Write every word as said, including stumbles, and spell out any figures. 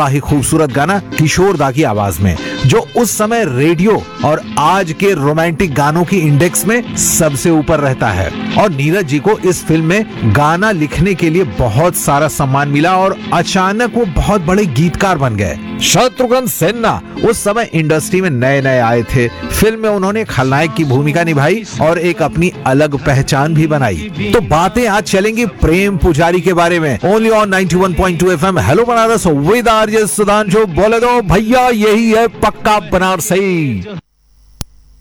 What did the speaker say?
ही खूबसूरत गाना किशोर दा की आवाज में, जो उस समय रेडियो और आज के रोमांटिक गानों की इंडेक्स में सबसे ऊपर रहता है। और नीरज जी को इस फिल्म में गाना लिखने के लिए बहुत सारा सम्मान मिला और अचानक वो बहुत बड़े गीतकार बन गए। शत्रुघ्न सिन्हा उस समय इंडस्ट्री में नए नए आए थे। फिल्म में उन्होंने खलनायक की भूमिका निभाई और एक अपनी अलग पहचान भी बनाई। तो बातें आज चलेंगी प्रेम पुजारी के बारे में, only on ninety one point two FM hello Banaras with RJ Sudhanshu. बोले दो भैया, यही है पक्का बनारसी।